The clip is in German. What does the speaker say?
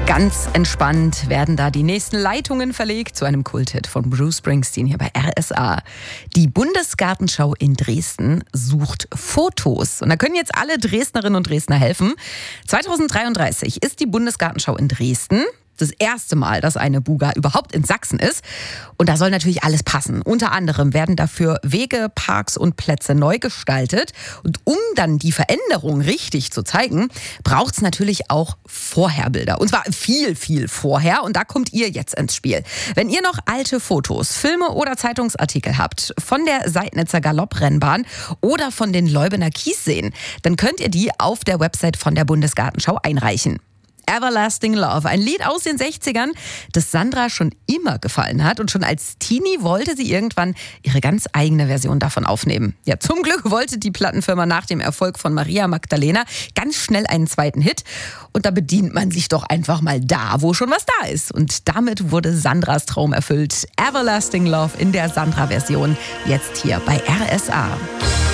Ganz entspannt werden da die nächsten Leitungen verlegt zu einem Kulthit von Bruce Springsteen hier bei RSA. Die Bundesgartenschau in Dresden sucht Fotos. Und da können jetzt alle Dresdnerinnen und Dresdner helfen. 2033 ist die Bundesgartenschau in Dresden. Das erste Mal, dass eine Buga überhaupt in Sachsen ist. Und da soll natürlich alles passen. Unter anderem werden dafür Wege, Parks und Plätze neu gestaltet. Und um dann die Veränderung richtig zu zeigen, braucht es natürlich auch Vorherbilder. Und zwar viel, viel vorher. Und da kommt ihr jetzt ins Spiel. Wenn ihr noch alte Fotos, Filme oder Zeitungsartikel habt von der Seidnitzer Galopprennbahn oder von den Leubener Kiesseen, dann könnt ihr die auf der Website von der Bundesgartenschau einreichen. Everlasting Love, ein Lied aus den 60ern, das Sandra schon immer gefallen hat. Und schon als Teenie wollte sie irgendwann ihre ganz eigene Version davon aufnehmen. Ja, zum Glück wollte die Plattenfirma nach dem Erfolg von Maria Magdalena ganz schnell einen zweiten Hit. Und da bedient man sich doch einfach mal da, wo schon was da ist. Und damit wurde Sandras Traum erfüllt. Everlasting Love in der Sandra-Version, jetzt hier bei RSA.